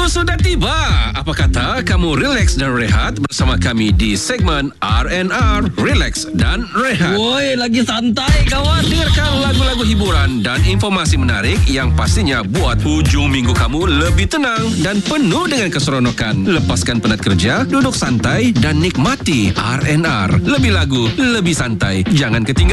sudah tiba. Apa kata kamu relax dan rehat bersama kami di segmen R&R, Relax dan Rehat. Woi, lagi santai kawan. Dengarkan lagu-lagu hiburan dan informasi menarik yang pastinya buat hujung minggu kamu lebih tenang dan penuh dengan keseronokan. Lepaskan penat kerja, duduk santai dan nikmati R&R. Lebih lagu, lebih santai. Jangan ketinggalan.